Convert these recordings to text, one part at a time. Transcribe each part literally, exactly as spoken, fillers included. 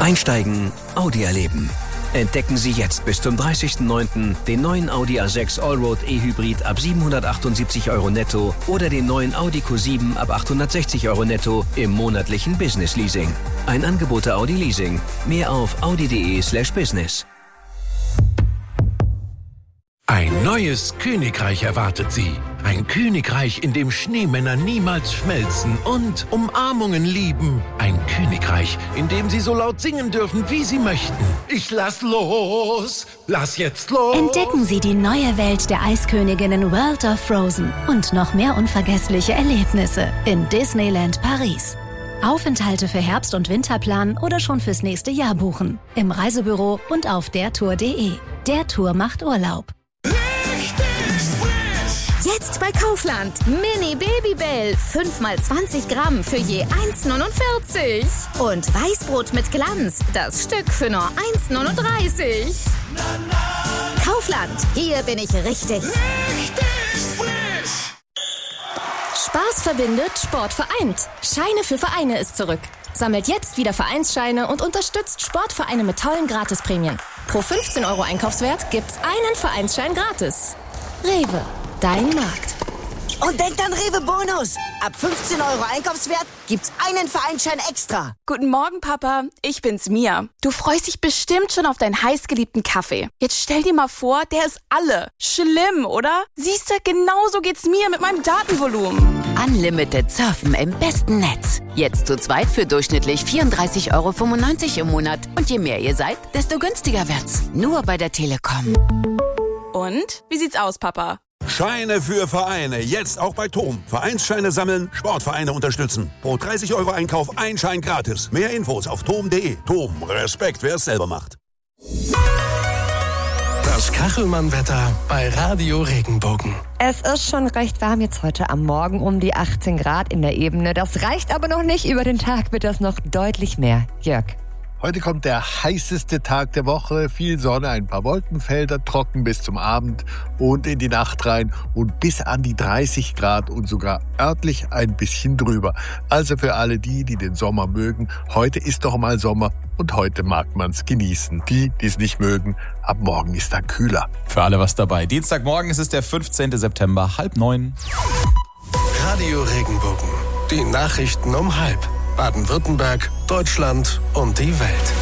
Einsteigen, Audi erleben. Entdecken Sie jetzt bis zum dreißigsten neunten den neuen Audi A sechs Allroad E-Hybrid ab siebenhundertachtundsiebzig Euro netto oder den neuen Audi Q sieben ab achthundertsechzig Euro netto im monatlichen Business Leasing. Ein Angebot der Audi Leasing. Mehr auf audi.de slash business. Ein neues Königreich erwartet Sie. Ein Königreich, in dem Schneemänner niemals schmelzen und Umarmungen lieben. Ein Königreich, in dem Sie so laut singen dürfen, wie Sie möchten. Ich lass los, lass jetzt los. Entdecken Sie die neue Welt der Eisköniginnen World of Frozen und noch mehr unvergessliche Erlebnisse in Disneyland Paris. Aufenthalte für Herbst- und Winterplan oder schon fürs nächste Jahr buchen. Im Reisebüro und auf dertour punkt de. Der Tour macht Urlaub. Jetzt bei Kaufland. Mini Babybell. fünf mal zwanzig Gramm für je eins neunundvierzig. Und Weißbrot mit Glanz. Das Stück für nur eins neununddreißig. Kaufland. Hier bin ich richtig. Richtig frisch. Spaß verbindet, Sport vereint. Scheine für Vereine ist zurück. Sammelt jetzt wieder Vereinsscheine und unterstützt Sportvereine mit tollen Gratisprämien. Pro fünfzehn Euro Einkaufswert gibt's einen Vereinsschein gratis. Rewe. Dein Markt. Und denkt an Rewe Bonus. Ab fünfzehn Euro Einkaufswert gibt's einen Vereinsschein extra. Guten Morgen, Papa. Ich bin's, Mia. Du freust dich bestimmt schon auf deinen heißgeliebten Kaffee. Jetzt stell dir mal vor, der ist alle. Schlimm, oder? Siehst du, genauso geht's mir mit meinem Datenvolumen. Unlimited Surfen im besten Netz. Jetzt zu zweit für durchschnittlich vierunddreißig Euro fünfundneunzig im Monat. Und je mehr ihr seid, desto günstiger wird's. Nur bei der Telekom. Und? Wie sieht's aus, Papa? Scheine für Vereine. Jetzt auch bei TOM. Vereinsscheine sammeln, Sportvereine unterstützen. Pro dreißig Euro Einkauf ein Schein gratis. Mehr Infos auf tom punkt de. TOM. Respekt, wer es selber macht. Das Kachelmann-Wetter bei Radio Regenbogen. Es ist schon recht warm jetzt heute am Morgen, um die achtzehn Grad in der Ebene. Das reicht aber noch nicht. Über den Tag wird das noch deutlich mehr. Jörg. Heute kommt der heißeste Tag der Woche. Viel Sonne, ein paar Wolkenfelder, trocken bis zum Abend und in die Nacht rein und bis an die dreißig Grad und sogar örtlich ein bisschen drüber. Also für alle die, die den Sommer mögen, heute ist doch mal Sommer und heute mag man's genießen. Die, die es nicht mögen, ab morgen ist dann kühler. Für alle was dabei. Dienstagmorgen ist es der fünfzehnten September, halb neun. Radio Regenbogen. Die Nachrichten um halb. Baden-Württemberg, Deutschland und die Welt.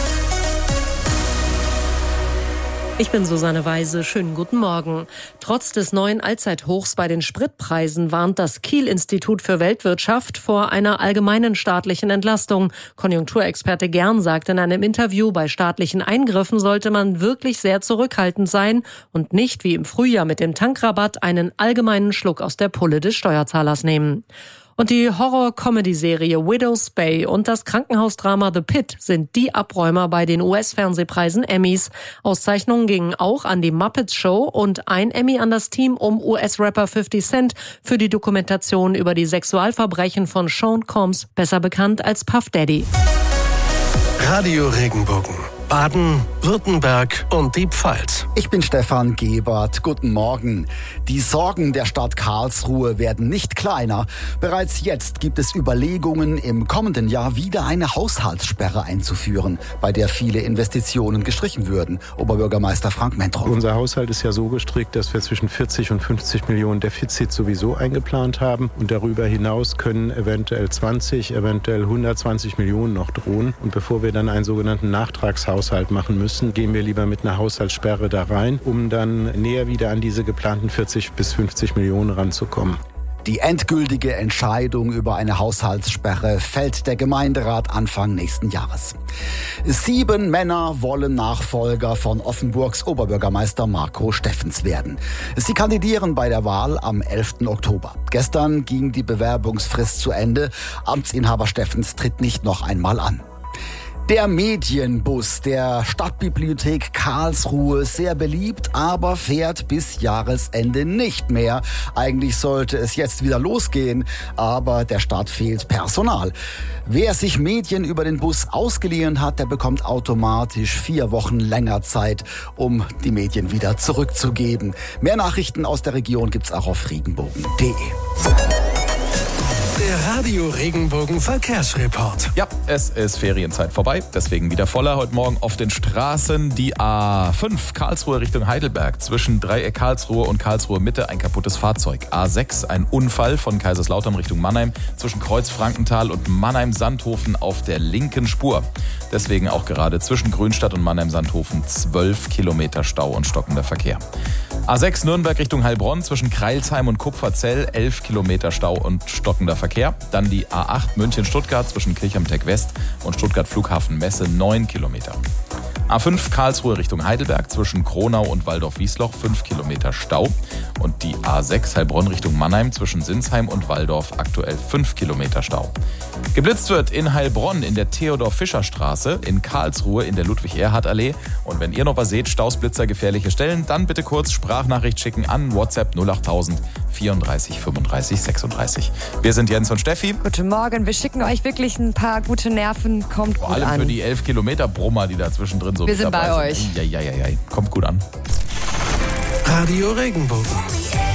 Ich bin Susanne Weise. Schönen guten Morgen. Trotz des neuen Allzeithochs bei den Spritpreisen warnt das Kiel-Institut für Weltwirtschaft vor einer allgemeinen staatlichen Entlastung. Konjunkturexperte Gern sagt in einem Interview, bei staatlichen Eingriffen sollte man wirklich sehr zurückhaltend sein und nicht wie im Frühjahr mit dem Tankrabatt einen allgemeinen Schluck aus der Pulle des Steuerzahlers nehmen. Und die Horror-Comedy-Serie Widow's Bay und das Krankenhausdrama The Pit sind die Abräumer bei den U S-Fernsehpreisen Emmys. Auszeichnungen gingen auch an die Muppets Show und ein Emmy an das Team um U S-Rapper fifty Cent für die Dokumentation über die Sexualverbrechen von Sean Combs, besser bekannt als Puff Daddy. Radio Regenbogen. Baden, Württemberg und die Pfalz. Ich bin Stefan Gebert. Guten Morgen. Die Sorgen der Stadt Karlsruhe werden nicht kleiner. Bereits jetzt gibt es Überlegungen, im kommenden Jahr wieder eine Haushaltssperre einzuführen, bei der viele Investitionen gestrichen würden. Oberbürgermeister Frank Mentrow. Unser Haushalt ist ja so gestrickt, dass wir zwischen vierzig und fünfzig Millionen Defizit sowieso eingeplant haben. Und darüber hinaus können eventuell zwanzig, eventuell hundertzwanzig Millionen noch drohen. Und bevor wir dann einen sogenannten Nachtragshaushalt machen müssen, gehen wir lieber mit einer Haushaltssperre da rein, um dann näher wieder an diese geplanten vierzig bis fünfzig Millionen ranzukommen. Die endgültige Entscheidung über eine Haushaltssperre fällt der Gemeinderat Anfang nächsten Jahres. Sieben Männer wollen Nachfolger von Offenburgs Oberbürgermeister Marco Steffens werden. Sie kandidieren bei der Wahl am elften Oktober. Gestern ging die Bewerbungsfrist zu Ende. Amtsinhaber Steffens tritt nicht noch einmal an. Der Medienbus der Stadtbibliothek Karlsruhe, sehr beliebt, aber fährt bis Jahresende nicht mehr. Eigentlich sollte es jetzt wieder losgehen, aber der Stadt fehlt Personal. Wer sich Medien über den Bus ausgeliehen hat, der bekommt automatisch vier Wochen länger Zeit, um die Medien wieder zurückzugeben. Mehr Nachrichten aus der Region gibt's auch auf regenbogen punkt de. Der Radio Regenbogen Verkehrsreport. Ja, es ist Ferienzeit vorbei, deswegen wieder voller. Heute Morgen auf den Straßen die A fünf Karlsruhe Richtung Heidelberg. Zwischen Dreieck Karlsruhe und Karlsruhe Mitte ein kaputtes Fahrzeug. A sechs ein Unfall von Kaiserslautern Richtung Mannheim. Zwischen Kreuz Frankenthal und Mannheim-Sandhofen auf der linken Spur. Deswegen auch gerade zwischen Grünstadt und Mannheim-Sandhofen zwölf Kilometer Stau und stockender Verkehr. A sechs Nürnberg Richtung Heilbronn zwischen Kreilsheim und Kupferzell elf Kilometer Stau und stockender Verkehr. Dann die A acht München-Stuttgart zwischen Kirchheim-Tech West und Stuttgart Flughafen Messe neun Kilometer. A fünf Karlsruhe Richtung Heidelberg zwischen Kronau und Waldorf-Wiesloch fünf Kilometer Stau. Und die A sechs Heilbronn Richtung Mannheim zwischen Sinsheim und Waldorf aktuell fünf Kilometer Stau. Geblitzt wird in Heilbronn in der Theodor-Fischer-Straße, in Karlsruhe in der Ludwig-Erhard-Allee. Und wenn ihr noch was seht, Stausblitzer, gefährliche Stellen, dann bitte kurz Sprachnachricht schicken an WhatsApp null acht null null vierunddreißig fünfunddreißig sechsunddreißig. Wir sind Jens und Steffi. Guten Morgen, wir schicken euch wirklich ein paar gute Nerven. Kommt Vor gut allem an. für die elf Kilometer Brummer, die da zwischendrin so Wir sind bei dabei euch. Ja, ja, ja, ja. Kommt gut an. Radio Regenbogen.